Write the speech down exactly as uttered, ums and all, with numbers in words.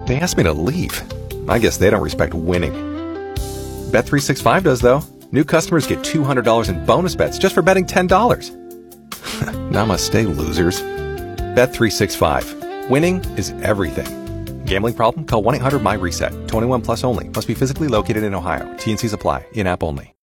They asked me to leave. I guess they don't respect winning. Bet three sixty-five does, though. New customers get two hundred dollars in bonus bets just for betting ten dollars. Namaste, losers. Bet three sixty-five. Winning is everything. Gambling problem? Call one eight hundred my reset. twenty-one plus only. Must be physically located in Ohio. T and C's apply. In-app only.